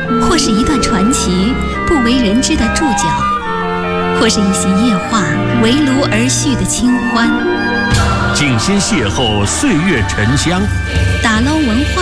或是一段传奇不为人知的注脚，或是一席夜话围炉而叙的清欢。 静心邂逅岁月沉香， 打捞文化